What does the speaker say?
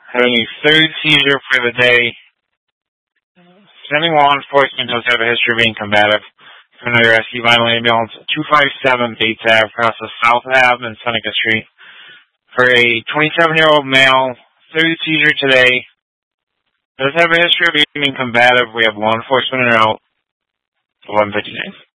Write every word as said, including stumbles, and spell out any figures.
Having a third seizure for the day. Sending law enforcement does have a history of being combative. For another rescue vital ambulance, two five seven Bates Ave, across the South Ave and Seneca Street. For a twenty-seven-year-old male, third seizure today. Does have a history of being combative. We have law enforcement en route. eleven fifty-nine.